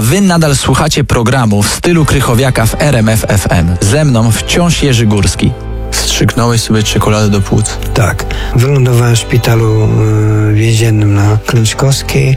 A wy nadal słuchacie programu w stylu Krychowiaka w RMF FM. Ze mną wciąż Jerzy Górski. Wstrzyknąłeś sobie czekoladę do płuc? Tak. Wylądowałem w szpitalu więziennym na Klęczkowskiej,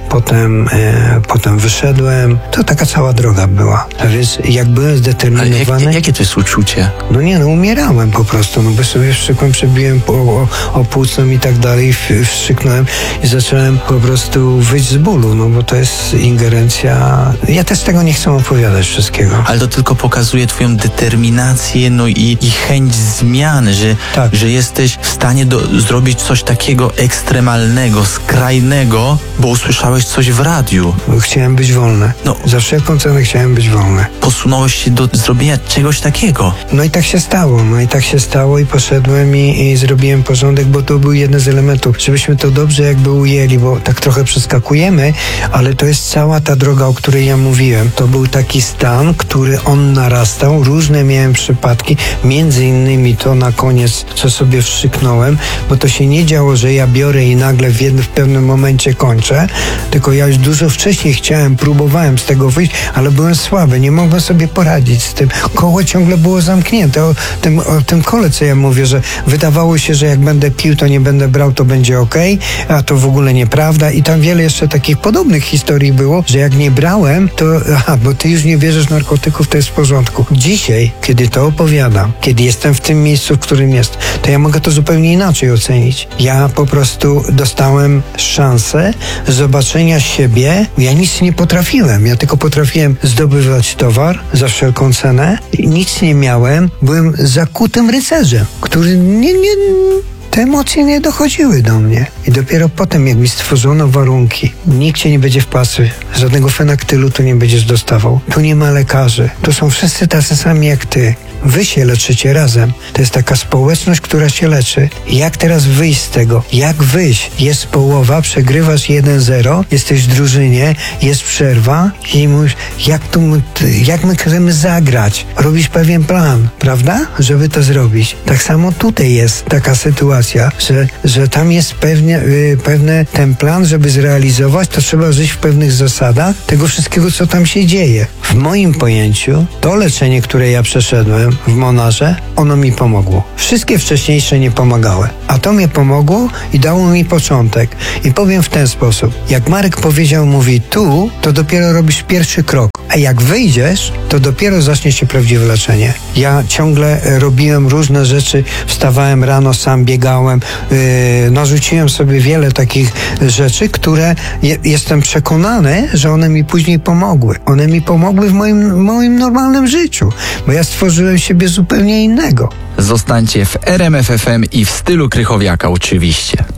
potem wyszedłem. To taka cała droga była. A więc jak byłem zdeterminowany... Jakie to jest uczucie? Umierałem po prostu, bo sobie wstrzykłem, przebiłem o płucem i tak dalej, wstrzyknąłem i zacząłem po prostu wyjść z bólu, bo to jest ingerencja. Ja też tego nie chcę opowiadać wszystkiego. Ale to tylko pokazuje twoją determinację, i chęć zmiany, że jesteś w stanie zrobić coś takiego ekstremalnego, skrajnego, bo usłyszałeś coś w radiu. Chciałem być wolny. Za wszelką cenę chciałem być wolny. Posunąłeś się do zrobienia czegoś takiego. I tak się stało i poszedłem i zrobiłem porządek, bo to był jeden z elementów, żebyśmy to dobrze jakby ujęli, bo tak trochę przeskakujemy, ale to jest cała ta droga, o której ja mówiłem. To był taki stan, który on narastał, różne miałem przypadki, między innymi to na koniec, co sobie wstrzyknąłem, bo to się nie działo, że ja biorę i nagle w pewnym momencie kończę, tylko ja już dużo wcześniej próbowałem z tego wyjść, ale byłem słaby, nie mogłem sobie poradzić z tym. Koło ciągle było zamknięte. O tym kole, co ja mówię, że wydawało się, że jak będę pił, to nie będę brał, to będzie okej, a to w ogóle nieprawda i tam wiele jeszcze takich podobnych historii było, że jak nie brałem, to bo ty już nie bierzesz narkotyków, to jest w porządku. Dzisiaj, kiedy to opowiadam, kiedy jestem w tym miejscu, w którym jest, to ja mogę to zupełnie inaczej ocenić. Ja po prostu dostałem szansę zobaczenia siebie. Ja nic nie potrafiłem. Ja tylko potrafiłem zdobywać towar za wszelką cenę. Nic nie miałem. Byłem zakutym rycerzem, który te emocje nie dochodziły do mnie. I dopiero potem, jak mi stworzono warunki, nikt cię nie będzie w pasy, żadnego fenaktylu tu nie będziesz dostawał. Tu nie ma lekarzy. Tu są wszyscy tacy sami jak ty. Wy się leczycie razem. To jest taka społeczność, która się leczy. Jak teraz wyjść z tego? Jak wyjść? Jest połowa, przegrywasz 1-0, jesteś w drużynie, jest przerwa i mówisz, jak my chcemy zagrać? Robisz pewien plan, prawda? Żeby to zrobić. Tak samo tutaj jest taka sytuacja, że tam jest pewne ten plan, żeby zrealizować, to trzeba żyć w pewnych zasadach tego wszystkiego, co tam się dzieje. W moim pojęciu to leczenie, które ja przeszedłem w Monarze, ono mi pomogło. Wszystkie wcześniejsze nie pomagały. A to mnie pomogło i dało mi początek. I powiem w ten sposób. Jak Marek mówi tu, to dopiero robisz pierwszy krok. A jak wyjdziesz, to dopiero zacznie się prawdziwe leczenie. Ja ciągle robiłem różne rzeczy. Wstawałem rano, sam biegałem. Narzuciłem sobie wiele takich rzeczy, które jestem przekonany, że one mi później pomogły. One mi pomogły w moim normalnym życiu. Bo ja stworzyłem siebie zupełnie innego. Zostańcie w RMF FM i w stylu Krychowiaka oczywiście.